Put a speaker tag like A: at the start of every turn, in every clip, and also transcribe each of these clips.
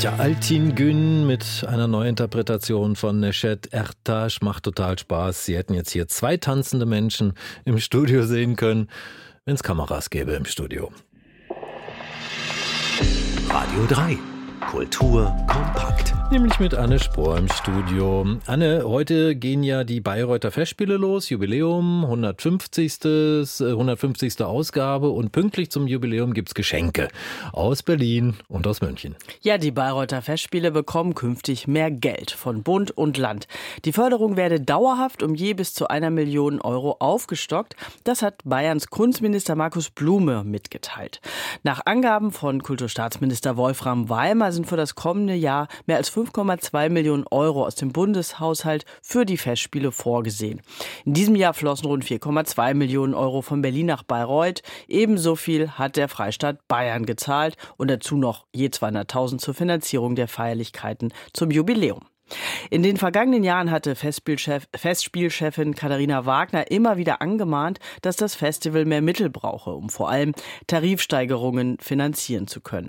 A: Ja, Altin Gün mit einer Neuinterpretation von Neşet Ertaş macht total Spaß. Sie hätten jetzt hier 2 tanzende Menschen im Studio sehen können, wenn es Kameras gäbe im Studio.
B: Radio 3. Kultur kompakt.
A: Nämlich mit Anne Spohr im Studio. Anne, heute gehen ja die Bayreuther Festspiele los, Jubiläum, 150. Ausgabe und pünktlich zum Jubiläum gibt's Geschenke aus Berlin und aus München.
C: Ja, die Bayreuther Festspiele bekommen künftig mehr Geld von Bund und Land. Die Förderung werde dauerhaft um je bis zu 1 Million Euro aufgestockt. Das hat Bayerns Kunstminister Markus Blume mitgeteilt. Nach Angaben von Kulturstaatsminister Wolfram Weimar sind für das kommende Jahr mehr als 5,2 Millionen Euro aus dem Bundeshaushalt für die Festspiele vorgesehen. In diesem Jahr flossen rund 4,2 Millionen Euro von Berlin nach Bayreuth. Ebenso viel hat der Freistaat Bayern gezahlt und dazu noch je 200.000 zur Finanzierung der Feierlichkeiten zum Jubiläum. In den vergangenen Jahren hatte Festspielchefin Katharina Wagner immer wieder angemahnt, dass das Festival mehr Mittel brauche, um vor allem Tarifsteigerungen finanzieren zu können.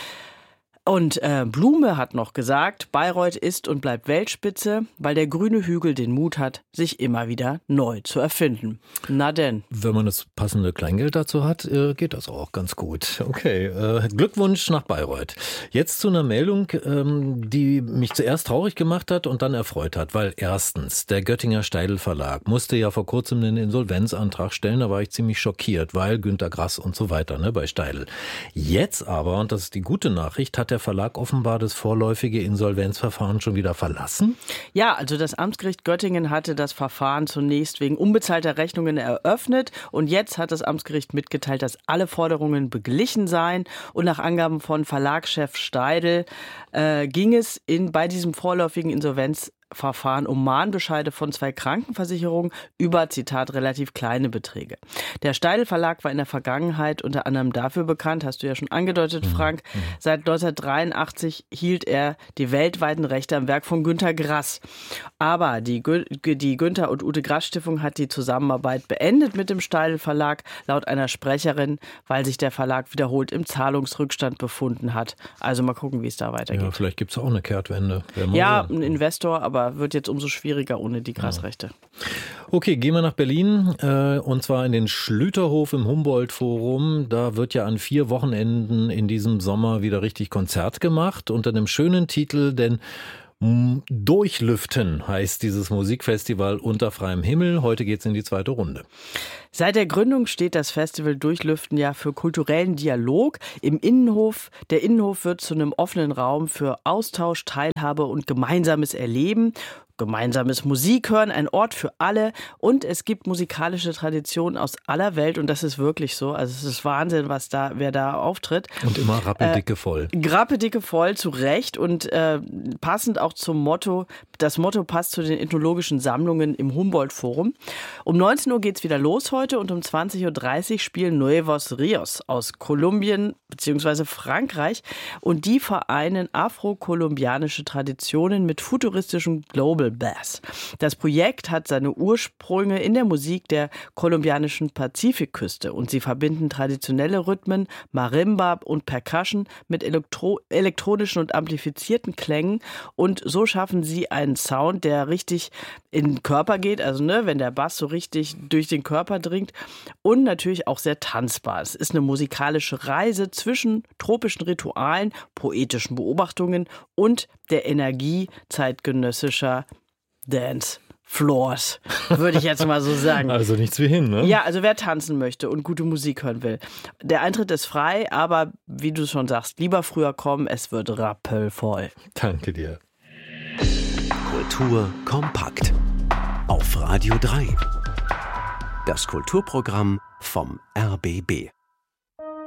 C: Und Blume hat noch gesagt, Bayreuth ist und bleibt Weltspitze, weil der grüne Hügel den Mut hat, sich immer wieder neu zu erfinden. Na denn.
A: Wenn man das passende Kleingeld dazu hat, geht das auch ganz gut. Okay, Glückwunsch nach Bayreuth. Jetzt zu einer Meldung, die mich zuerst traurig gemacht hat und dann erfreut hat, weil erstens, der Göttinger Steidl Verlag musste ja vor kurzem einen Insolvenzantrag stellen, da war ich ziemlich schockiert, weil Günter Grass und so weiter, ne, bei Steidl. Jetzt aber, und das ist die gute Nachricht, hat der Verlag offenbar das vorläufige Insolvenzverfahren schon wieder verlassen?
C: Ja, also das Amtsgericht Göttingen hatte das Verfahren zunächst wegen unbezahlter Rechnungen eröffnet und jetzt hat das Amtsgericht mitgeteilt, dass alle Forderungen beglichen seien und nach Angaben von Verlagschef Steidl ging es bei diesem vorläufigen Insolvenzverfahren um Mahnbescheide von 2 Krankenversicherungen über, Zitat, relativ kleine Beträge. Der Steidl Verlag war in der Vergangenheit unter anderem dafür bekannt, hast du ja schon angedeutet, Frank, seit 1983 hielt er die weltweiten Rechte am Werk von Günter Grass. Aber die Günter und Ute Grass Stiftung hat die Zusammenarbeit beendet mit dem Steidl Verlag, laut einer Sprecherin, weil sich der Verlag wiederholt im Zahlungsrückstand befunden hat. Also mal gucken, wie es da weitergeht.
A: Ja, vielleicht gibt es auch eine Kehrtwende.
C: Ja, ein Investor, aber wird jetzt umso schwieriger ohne die Grassrechte.
A: Okay, gehen wir nach Berlin und zwar in den Schlüterhof im Humboldt-Forum. Da wird ja an 4 Wochenenden in diesem Sommer wieder richtig Konzert gemacht unter einem schönen Titel, denn Durchlüften heißt dieses Musikfestival unter freiem Himmel. Heute geht's in die 2. Runde.
C: Seit der Gründung steht das Festival Durchlüften ja für kulturellen Dialog im Innenhof. Der Innenhof wird zu einem offenen Raum für Austausch, Teilhabe und gemeinsames Erleben. Gemeinsames Musik hören, ein Ort für alle und es gibt musikalische Traditionen aus aller Welt und das ist wirklich so. Also es ist Wahnsinn, wer da auftritt.
A: Und immer rappeldicke voll.
C: Rappeldicke voll, zu Recht und passend auch zum Motto. Das Motto passt zu den ethnologischen Sammlungen im Humboldt-Forum. Um 19 Uhr geht's wieder los heute und um 20.30 Uhr spielen Nuevos Rios aus Kolumbien bzw. Frankreich und die vereinen afro-kolumbianische Traditionen mit futuristischem Global Bass. Das Projekt hat seine Ursprünge in der Musik der kolumbianischen Pazifikküste und sie verbinden traditionelle Rhythmen, Marimba und Percussion mit elektronischen und amplifizierten Klängen und so schaffen sie einen Sound, der richtig in den Körper geht, also wenn der Bass so richtig durch den Körper dringt und natürlich auch sehr tanzbar. Es ist eine musikalische Reise zwischen tropischen Ritualen, poetischen Beobachtungen und der Energie zeitgenössischer Dance Floors, würde ich jetzt mal so sagen.
A: Also nichts wie hin, ne?
C: Ja, also wer tanzen möchte und gute Musik hören will. Der Eintritt ist frei, aber wie du schon sagst, lieber früher kommen, es wird rappelvoll.
A: Danke dir.
B: Kultur kompakt. Auf Radio 3. Das Kulturprogramm vom RBB.